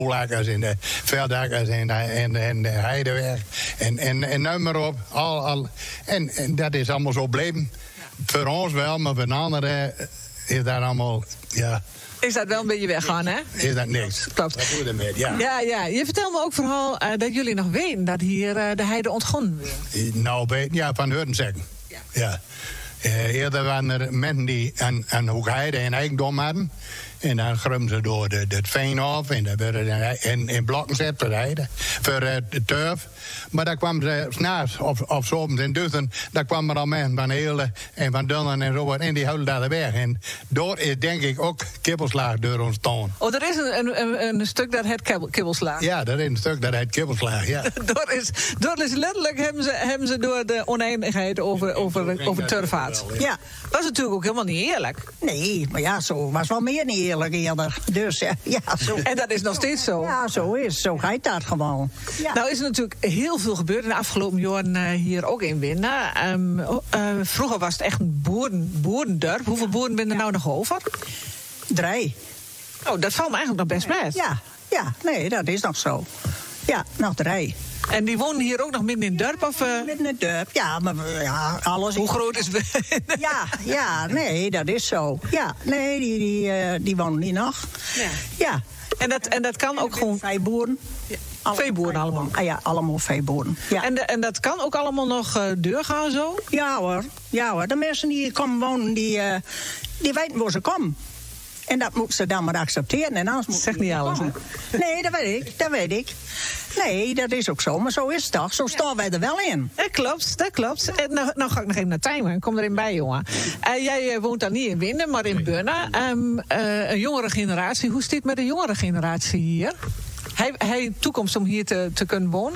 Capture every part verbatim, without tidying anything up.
Lakkers en de veldakkers en de, en, en de heideweg. En, en, en noem maar op. Al, al, en, en dat is allemaal zo gebleven. Voor ons wel, maar voor de anderen is dat allemaal. Ja. Is dat wel een beetje weggaan, hè? Is dat niks. Klopt. Dat doe je ermee, ja. Ja, ja. Je vertelt me ook vooral uh, dat jullie nog weten dat hier uh, de heide ontgonnen wordt. Nou, bij, ja, van Hurden zeggen. Ja. ja. Uh, eerder waren er mensen die aan, aan Hoekheide en eigendom hadden. En dan grummen ze door de, de, het veen af en dan werden in, in blokken gezet voor de heide, voor uh, de turf. Maar daar kwamen ze s'nachts of, of zomers in Dussen, daar kwamen er al mensen van Heelde en van Dunnen en zo, en die houden daar de weg. En door is denk ik ook kibbelslaag door ontstaan. Oh, er is een, een, een stuk dat het kibbelslaag. Ja, er is een stuk dat het kibbelslaag, ja. door, is, door is letterlijk hebben ze, hebben ze door de oneindigheid over, over, over turfhaat. Ja. ja. Dat is natuurlijk ook helemaal niet eerlijk. Nee, maar ja, zo was wel meer niet eerlijk eerder. Dus ja, ja zo. En dat is nog steeds zo. Ja, zo is. Zo gaat dat gewoon. Ja. Nou is er natuurlijk heel veel gebeurd in de afgelopen jaren uh, hier ook in Winden. Um, uh, vroeger was het echt een boeren, boerendorp. Hoeveel boeren ben er nou nog over? Drie. Oh, dat valt me eigenlijk nog best mee. Ja, ja, nee, dat is nog zo. Ja, nog drie. En die wonen hier ook nog midden in het dorp? Of, uh... Midden in het dorp, ja, maar ja, alles. Hoe groot is het? ja, ja, nee, dat is zo. Ja, nee, die, die, uh, die wonen hier nog. Ja. ja. En, dat, en dat kan en ook gewoon. Veeboeren. Ja. Veeboeren allemaal. Ah ja, allemaal veeboeren. Ja. En, de, en dat kan ook allemaal nog uh, doorgaan zo? Ja hoor, ja hoor. De mensen die hier komen wonen, die, uh, die weten waar ze komen. En dat moeten ze dan maar accepteren. En anders zeg niet alles, hè? Nee, dat weet ik, dat weet ik. Nee, dat is ook zo. Maar zo is het toch? Zo staan wij er wel in. Dat klopt, dat klopt. En nou, nou ga ik nog even naar Tijmen. Kom erin bij, jongen. Uh, jij uh, woont dan niet in Winden, maar in Bunne. Um, uh, een jongere generatie. Hoe zit het met de jongere generatie hier? Hij, hij toekomst om hier te, te kunnen wonen?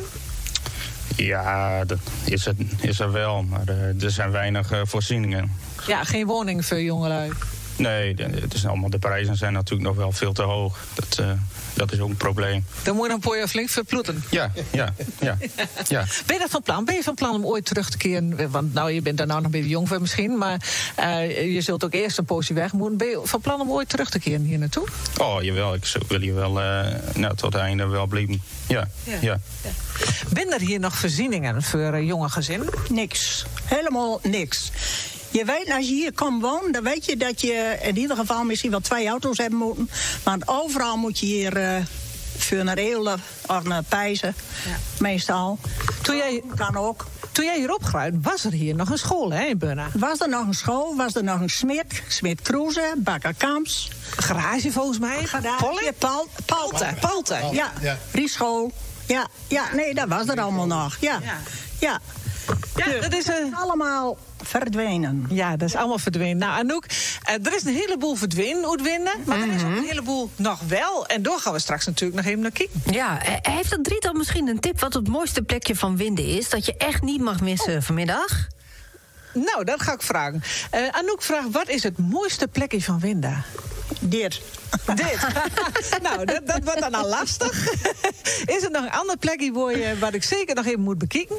Ja, dat is, het, is er wel. Maar uh, er zijn weinig uh, voorzieningen. Ja, geen woning voor jongelui. Nee, het is allemaal, de prijzen zijn natuurlijk nog wel veel te hoog. Dat, uh, dat is ook een probleem. Dan moet je dan een flink verploeten. Ja, ja, ja, ja. Ben je dat van plan? Ben je van plan om ooit terug te keren? Want nou, je bent daar nou nog een beetje jong voor misschien. Maar uh, je zult ook eerst een poosje weg moeten. Ben je van plan om ooit terug te keren hier naartoe? Oh, jawel. Ik wil hier wel uh, nou, tot het einde wel blijven. Ja, ja. ja. ja. Ben er hier nog voorzieningen voor uh, jonge gezinnen? Niks. Helemaal niks. Je weet, als je hier komt wonen, dan weet je dat je in ieder geval misschien wel twee auto's hebben moeten. Want overal moet je hier uh, voor naar Eelde of naar Pijzen, ja. meestal. Toen jij, kan ook. Toen jij hier opgroeide, was er hier nog een school, hè, in Bunne? Was er nog een school, was er nog een smid, Smid Kroeze, Bakker Kamps. Garage volgens mij. Garage, Pal, Palte. Palte, ja. ja. Rieschool. Ja, ja, nee, dat was er allemaal nog. Ja, ja. ja. ja dus, dat is uh... allemaal verdwenen. Ja, dat is allemaal verdwenen. Nou, Anouk, uh, er is een heleboel verdwenen uit Winden, maar mm-hmm. er is ook een heleboel nog wel. En door gaan we straks natuurlijk nog even naar kijken. Ja, heeft dat drietal misschien een tip wat het mooiste plekje van Winden is? Dat je echt niet mag missen oh. vanmiddag? Nou, dat ga ik vragen. Uh, Anouk vraagt, wat is het mooiste plekje van Winden? Dit. Dit. nou, dat, dat wordt dan al lastig. Is er nog een ander plekje waar, je, waar ik zeker nog even moet bekijken?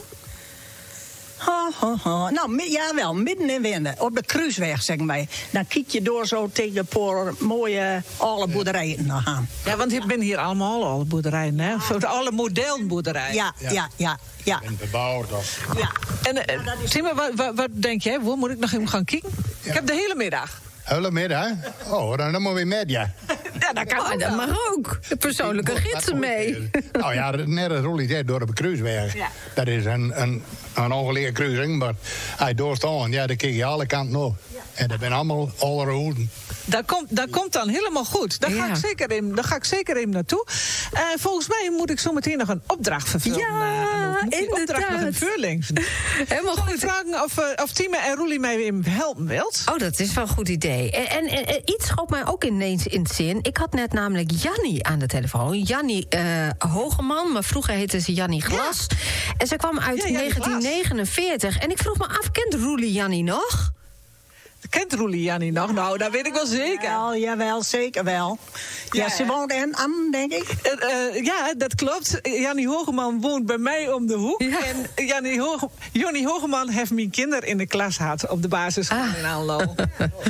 Ha, ha, ha. Nou, ja wel, midden in Winden, op de Kruisweg, zeg maar. Dan kijk je door zo tegen een paar mooie alle boerderijen nog aan. Ja, want je bent hier allemaal alle boerderijen, hè? Ja. Alle modelboerderijen. Ja, ja, ja, ja. ja. En bebouwd of... Ja. En uh, zie maar, wat, wat, wat denk jij? Waar moet ik nog even gaan kijken? Ja. Ik heb de hele middag. Hele middag? Oh, dan moeten we met, ja. Ja, dat kan oh, ook. Dat mag ook. De persoonlijke gidsen mee. Nou ja, net een realiteit door de kruisweg. Ja. Dat is een, een, een ongelegen kruising, maar hij doorstaan, ja, dan kijk je alle kanten op. Ja. En dat zijn allemaal alle hoeden. Dat komt, dat komt dan helemaal goed. Daar, ja. ga, ik zeker in, daar ga ik zeker even naartoe. Uh, volgens mij moet ik zo meteen nog een opdracht vervullen. Ja, uh, een opdracht nog een verling. Helemaal goed. Ik vragen of, uh, of Tine en Roelie mij weer helpen wilt. Oh, dat is wel een goed idee. En, en, en iets schoot mij ook ineens in het zin. Ik had net namelijk Jannie aan de telefoon. Jannie uh, Hogeman, maar vroeger heette ze Jannie Glas. Ja. En ze kwam uit ja, negentien negenenveertig. En ik vroeg me af, kent Roelie Jannie nog? Kent Roelie Jannie nog? Nou, dat weet ik wel zeker. Jawel, jawel, zeker wel. Ja, Ja, ze hè? woont in Am, denk ik. Uh, uh, ja, dat klopt. Jannie Hogeman woont bij mij om de hoek. Ja. En Jannie Hoge, Jonnie Hogeman heeft mijn kinderen in de klas gehad op de basisschool Ah. in Allo.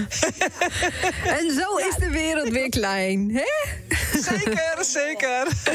En zo is de wereld weer klein, hè? Zeker, zeker.